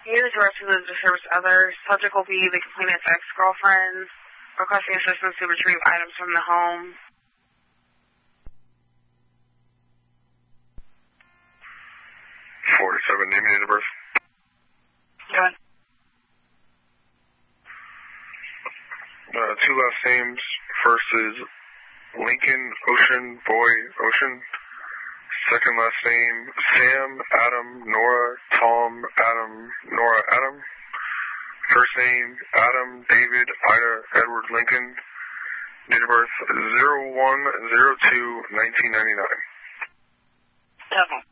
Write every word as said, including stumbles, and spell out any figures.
He is directed to disturbance to others. Subject will be the complainant's ex-girlfriend, requesting assistance to retrieve items from the home. forty-seven, name and date of birth. Go ahead. Uh, two last names. First is Lincoln Ocean, boy Ocean. Second last name, Sam, Adam, Nora, Tom, Adam, Nora, Adam. First name, Adam, David, Ida, Edward, Lincoln. Date of birth, zero one zero two nineteen ninety-nine. Okay.